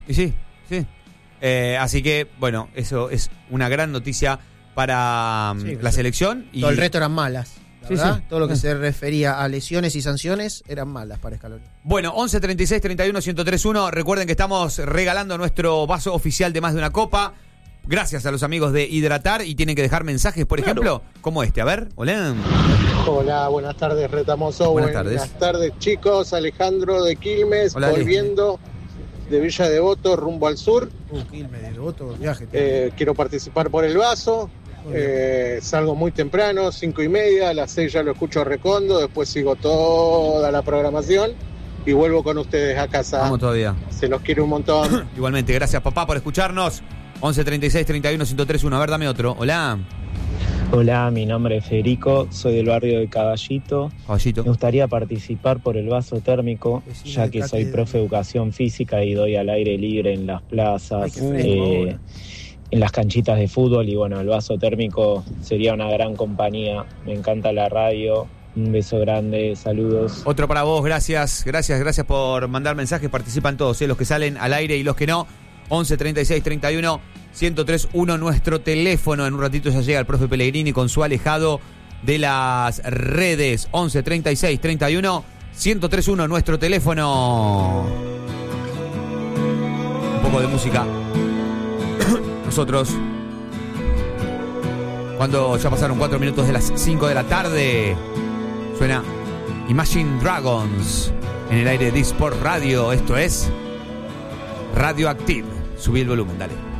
Y sí. Así que, bueno, eso es una gran noticia para la selección. Y todo el resto eran malas. ¿Verdad? Sí. Todo lo que se refería a lesiones y sanciones eran malas para Scaloni. Bueno, 11 36 31 1031. Recuerden que estamos regalando nuestro vaso oficial de Más de una Copa. Gracias a los amigos de Hidratar. Y tienen que dejar mensajes, por ejemplo, como este. A ver, hola. Hola, buenas tardes, Retamoso. Buenas tardes. Buenas tardes, chicos. Alejandro de Quilmes, Hola, volviendo de Villa Devoto rumbo al sur. Quilmes, de Devoto, viaje. Quiero participar por el vaso. Salgo muy temprano, 5:30, a las 6 ya lo escucho Recondo, después sigo toda la programación y vuelvo con ustedes a casa. Vamos todavía. Se los quiero un montón. Igualmente, gracias papá por escucharnos. 11 36 31 1031. A ver, dame otro. Hola. Hola, mi nombre es Federico, soy del barrio de Caballito. Me gustaría participar por el vaso térmico, ya que soy profe de educación física y doy al aire libre en las plazas, en las canchitas de fútbol, y bueno, el vaso térmico sería una gran compañía. Me encanta la radio. Un beso grande, saludos. Otro para vos, gracias por mandar mensajes. Participan todos, los que salen al aire y los que no. 11 36 31 1031, nuestro teléfono. En un ratito ya llega el profe Pellegrini con su alejado de las redes. 11 36 31 1031, nuestro teléfono. Un poco de música. Nosotros, cuando ya pasaron 4 minutos de las 5 de la tarde, suena Imagine Dragons en el aire de Sport Radio. Esto es Radioactive. Subí el volumen, dale.